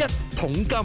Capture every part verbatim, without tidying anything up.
一桶金。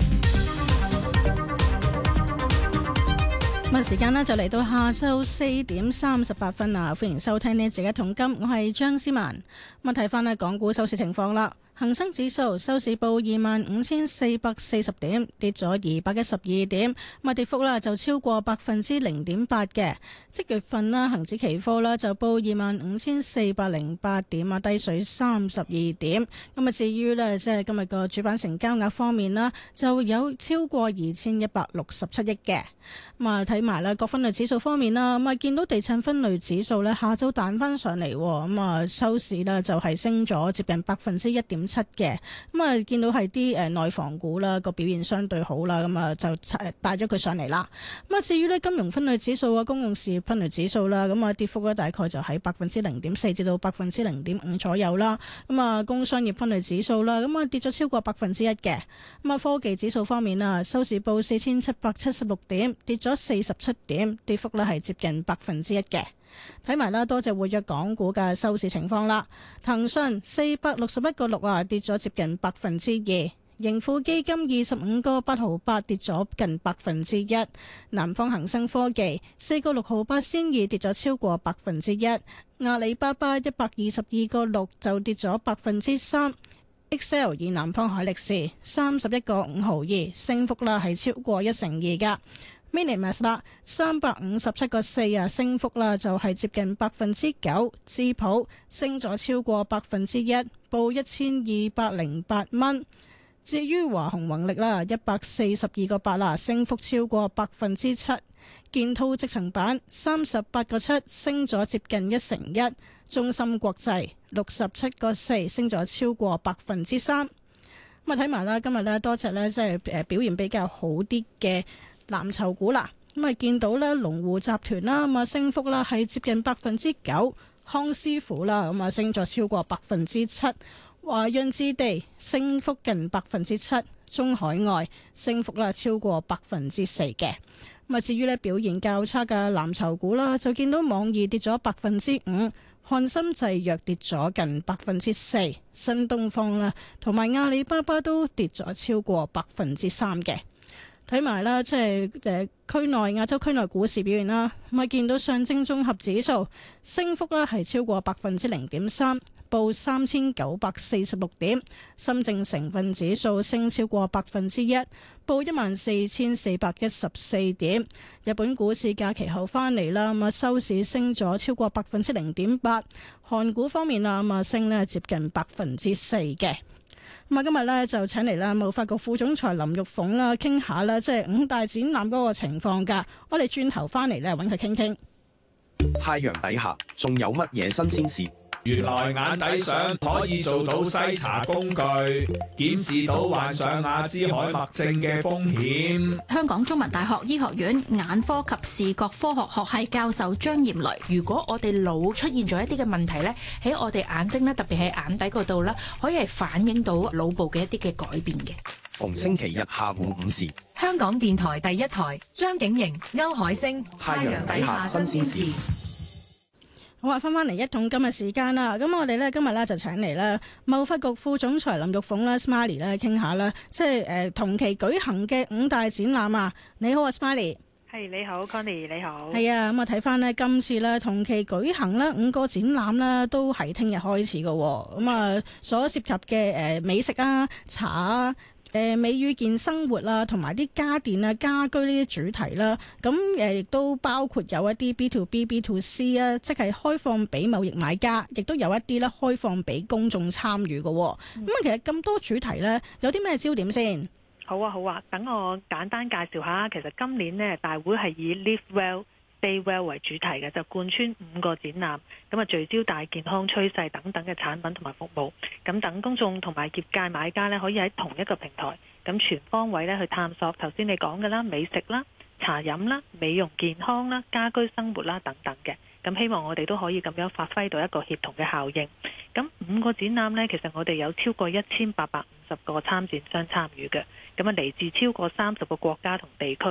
咁啊，時間呢就嚟到下晝四點三十八分啦，歡迎收聽呢一節一桶金，我係張思文。咁啊，睇翻呢港股收市情況啦。恒生指數收市報二萬五千四百四十點，跌咗二百一十二點，咁啊跌幅啦就超過百分之零點八嘅。即月份啦，恒指期貨啦就報二萬五千四百零八點啊，低水三十二點。咁啊，至於呢，即係今日個主板成交額方面啦，就有超過二千一百六十七億嘅。咁啊，睇埋啦，各分類指數方面啦，咁啊見到地產分類指數呢，下晝彈翻上嚟，咁啊收市呢，就係升咗接近百分之一點七嘅。咁啊見到係啲誒內房股啦，個表現相對好啦，咁啊就帶咗佢上嚟啦。咁啊至於呢，金融分類指數啊、公用事業分類指數啦，咁啊跌幅呢，大概就喺百分之零點四至到百分之零點五左右啦。咁啊工商業分類指數啦，咁啊跌咗超過百分之一嘅。咁啊科技指數方面啊，收市報四千七百七十六點，跌咗四十七點，跌幅呢係接近百分之一嘅。睇埋啦，多隻活躍港股嘅收市情況啦。騰訊四百六十一個六啊，跌咗接近百分之二。盈富基金二十五個八毫八，跌咗近百分之一。南方恒生科技四個六毫八仙二，跌咗超過百分之一。阿里巴巴一百二十二個六就跌咗百分之三。Excel 以南方海力士三十一個五毫二，升幅啦係超過一成二噶。Minimax 啦，三百五十七個四啊，升幅啦就係接近百分之九。智普升咗超過百分之一，報一千二百零八蚊。至於華虹宏力啦，一百四十二個八啦，升幅超過百分之七。建滔積層板三十八個七，升咗接近一成一。中芯國際六十七個四，升咗超過百分之三。咁啊睇埋啦，今日呢多隻呢，即係誒表現比較好啲嘅藍籌股啦。咁啊見到咧龍湖集團啦，咁啊升幅啦係接近百分之九。康師傅啦，咁啊升咗超過百分之七。華潤置地升幅近百分之七。中海外升幅啦超過百分之四嘅。咁啊至於咧表現較差嘅藍籌股啦，就見到網易跌咗百分之五。漢森製藥跌咗近百分之四，新東方啦，同埋阿里巴巴都跌咗超過百分之三嘅。睇埋啦，即係誒區內亞洲區內股市表現啦，咁啊見到上證綜合指數升幅啦係超過百分之零點三，報三千九百四十六點；深證成分指數升超過百分之一，報一萬四千四百一十四點。日本股市假期後翻嚟啦，咁啊收市升咗超過百分之零點八。韓股方面啊，咁啊升咧接近百分之四嘅。咁啊，今日咧就請嚟啦，貿發局副總裁林玉鳳啦，傾下啦，即係五大展覽嗰個情況噶。我哋轉頭翻嚟咧，揾佢傾傾。 太陽底下仲有乜嘢新鮮事？ 原來眼底相可以做到篩查工具，檢視到患上阿茲海默症嘅風險。 香港中文大學醫學院眼科及視覺科學學系教授張艷雷， 如果我哋腦出現咗一啲嘅問題咧，喺我哋眼睛咧，特別係眼底嗰度咧，可以係反映到腦部嘅一啲嘅改變嘅。 逢星期日下午五時， 香港電台第一台，張景瑩、歐海星， 太陽底下新鮮事。 好啊，翻翻嚟一桶金嘅時間啦，咁我哋咧今日咧就請嚟啦貿發局副總裁林玉鳳啦 Smiley 咧傾下啦，即係誒同期舉行嘅五大展覽啊。你好啊 Smiley。 係你好 Connie 你好。 係啊，咁啊睇翻呢今次咧同期舉行咧五個展覽啦，都係聽日開始嘅，咁啊所涉及嘅誒美食啊、茶啊、誒美與健生活啦，同埋啲家電啊、家居呢啲主題啦，咁誒亦都包括有一啲 B to B、B to C 啊，即係開放俾貿易買家，亦都有一啲咧開放俾公眾參與嘅。咁啊、嗯，其實咁多主題咧，有啲咩焦點先？ 好啊，好啊，等我簡單介紹下。其實今年呢大會係以 Live Well Stay Well 為主題嘅，就貫穿五個展覽，咁啊聚焦大健康趨勢等等嘅產品同埋服務，咁等公眾同埋業界買家呢，可以喺同一個平台，咁全方位咧去探索頭先你講嘅啦，美食啦、茶飲啦、美容健康啦、家居生活啦等等嘅。咁希望我哋都可以咁樣發揮到一個協同嘅效應。咁五個展覽呢，其實我哋有超過一千八百五十個參展商參與嘅，咁啊嚟自超過三十個國家同地區。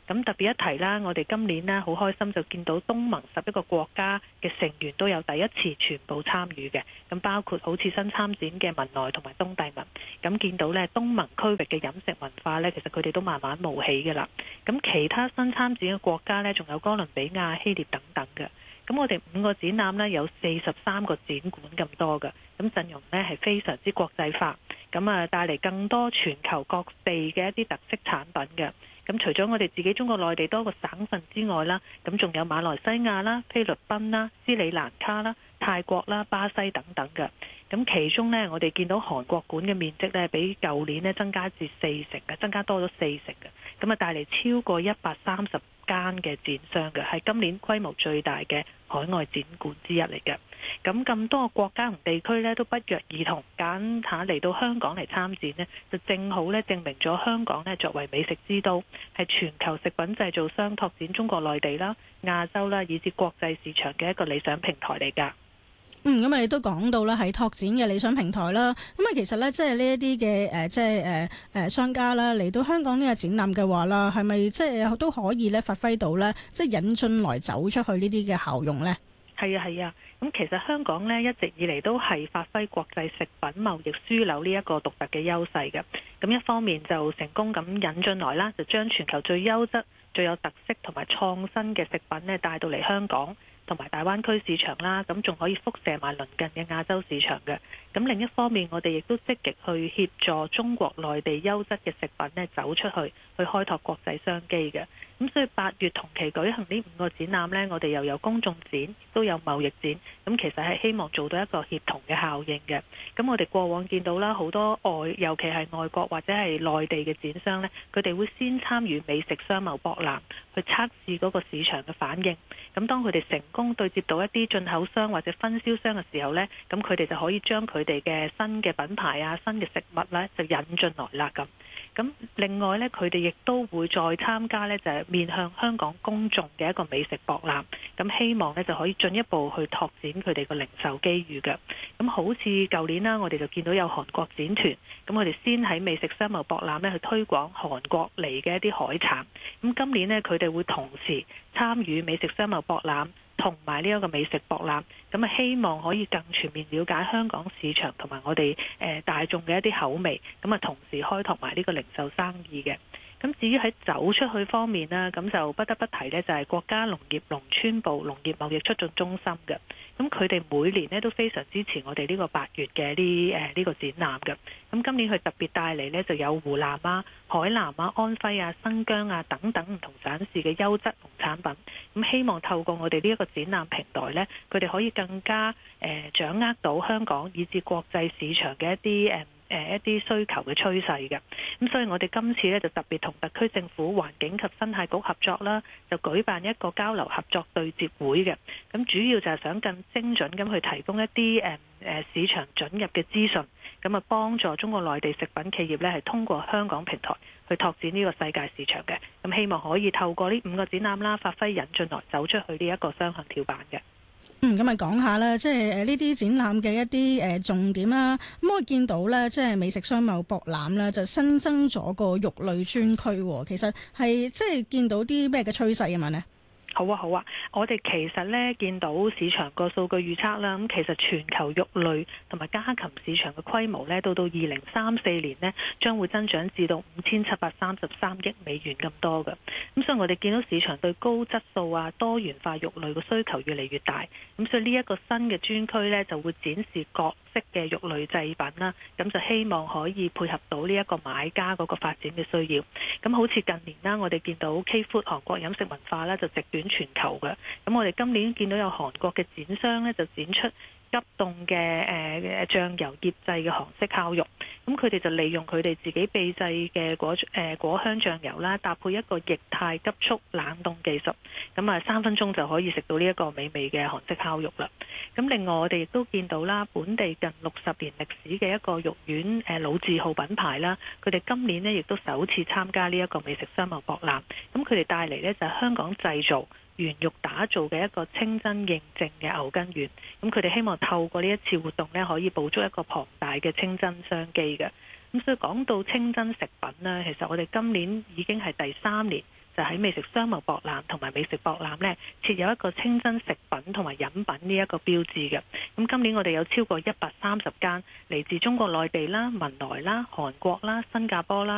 咁特別一提啦，我哋今年呢好開心就見到東盟十一個國家嘅成員都有第一次全部參與嘅，咁包括好似新參展嘅文萊同埋東帝汶，咁見到呢東盟區域嘅飲食文化呢，其實佢哋都慢慢冒起嘅啦。咁其他新參展嘅國家呢，仲有哥倫比亞、希臘等等嘅。咁我哋五個展覽呢，有四十三個展館咁多嘅，咁陣容呢係非常之國際化，咁啊帶嚟更多全球各地嘅一啲特色產品嘅。咁除咗我哋自己中國內地多個省份之外啦，咁仲有馬來西亞啦、菲律賓啦、斯里蘭卡啦、泰國啦、巴西等等嘅。咁其中呢，我哋見到韓國館嘅面積呢，比舊年呢增加至四成嘅，增加多咗四成嘅。咁啊帶嚟超過一百三十間嘅展商嘅，係今年規模最大嘅海外展館之一嚟嘅。咁咁多個國家同地區呢，都不約而同揀下嚟到香港嚟參展呢，就正好呢證明咗香港呢作為美食之都，係全球食品製造商拓展中國內地啦、亞洲啦，以至國際市場嘅一個理想平台嚟㗎。 嗯，咁啊，你都講到啦，係拓展嘅理想平台啦。咁啊，其實咧，即係呢一啲嘅誒，即係誒誒商家啦，嚟到香港呢個展覽嘅話啦，係咪即係都可以咧發揮到咧，即係引進來走出去呢啲嘅效用咧？係啊，係啊。咁其實香港呢，一直以嚟都係發揮國際食品貿易樞紐呢一個獨特嘅優勢嘅。咁一方面就成功咁引進來啦，就將全球最優質、最有特色同埋創新嘅食品呢帶到嚟香港同埋大灣區市場啦，咁仲可以輻射埋鄰近嘅亞洲市場嘅。咁另一方面，我哋亦都積極去協助中國內地優質嘅食品呢走出去，去開拓國際商機嘅。咁所以八月同期舉行呢五個展覽呢，我哋又有公眾展，都有貿易展。咁其實係希望做到一個協同嘅效應嘅。咁我哋過往見到啦，好多外，尤其係外國或者係內地嘅展商呢，佢哋會先參與美食商貿博覽，去測試嗰個市場嘅反應。咁當佢哋成功對接到一啲進口商或者分銷商嘅時候呢，咁佢哋就可以將佢哋嘅新嘅品牌啊、新嘅食物呢，就引進來啦咁。咁另外呢，佢哋亦都會再參加呢，就係面向香港公眾嘅一個美食博覽。咁希望呢，就可以進一步去拓展佢哋個零售機遇嘅。咁好似舊年啦，我哋就見到有韓國展團，咁我哋先喺美食商貿博覽呢去推廣韓國嚟嘅一啲海產。咁今年呢，佢哋會同時參與美食商貿博覽同埋呢一個美食博覽，咁啊希望可以更全面了解香港市場同埋我哋誒大眾嘅一啲口味，咁啊同時開拓埋呢個零售生意嘅。咁至於喺走出去方面呢，咁就不得不提呢，就係國家農業農村部農業貿易促進中心嘅。咁佢哋每年呢都非常支持我哋呢個八月嘅呢誒呢個展覽嘅。咁今年佢特別帶嚟呢，就有湖南啊、海南啊、安徽啊、新疆啊等等唔同省市嘅優質農產品。咁希望透過我哋呢一個展覽平台呢，佢哋可以更加誒、呃、掌握到香港以至國際市場嘅一啲誒誒一啲需求嘅趨勢嘅。咁所以我哋今次呢，就特別同特區政府環境及生態局合作啦，就舉辦一個交流合作對接會嘅。咁主要就係想更精準咁去提供一啲誒誒市場准入嘅資訊，咁啊幫助中國內地食品企業呢，係通過香港平台去拓展呢個世界市場嘅。咁希望可以透過呢五個展覽啦，發揮引進來走出去呢一個雙向跳板嘅。 嗯，咁咪講下啦，即係誒呢啲展覽嘅一啲誒重點啦。咁我見到咧，即係美食商貿博覽咧，就新增咗個肉類專區。其實係即係見到啲咩嘅趨勢啊嘛呢？ 好啊好啊，我哋其實咧見到市場個數據預測啦，咁其實全球肉類同埋家禽市場嘅規模咧，到到二零三四年呢，將會增長至到五千七百三十三億美元咁多嘅。咁所以我哋見到市場對高質素啊、多元化肉類嘅需求越嚟越大，咁所以呢一個新嘅專區咧就會展示各式嘅肉類製品啦，咁就希望可以配合到呢一個買家嗰個發展嘅需要。咁好似近年啦，我哋見到 K-Food 韓國飲食文化咧就席捲全球嘅。咁我哋今年見到有韓國嘅展商咧就展出急凍嘅誒醬油醃製嘅韓式烤肉，咁佢哋就利用佢哋自己秘製嘅果誒、呃、果香醬油啦，搭配一個液態急速冷凍技術，咁啊三分鐘就可以食到呢一個美味嘅韓式烤肉啦。咁另外我哋亦都見到啦，本地近六十年歷史嘅一個肉丸誒老字號品牌啦，佢哋今年呢亦都首次參加呢一個美食商貿博覽，咁佢哋帶嚟呢就係香港製造原肉打造嘅一個清真認證嘅牛筋丸，咁佢哋希望透過呢一次活動呢，可以捕捉一個龐大嘅清真商機嘅。咁所以講到清真食品呢，其實我哋今年已經係第三年就就喺美食商務博覽同埋美食博覽呢，設有一個清真食品同埋飲品呢一個標誌嘅。咁今年我哋有超過一百三十間嚟自中國內地啦、文萊啦、韓國啦、新加坡啦、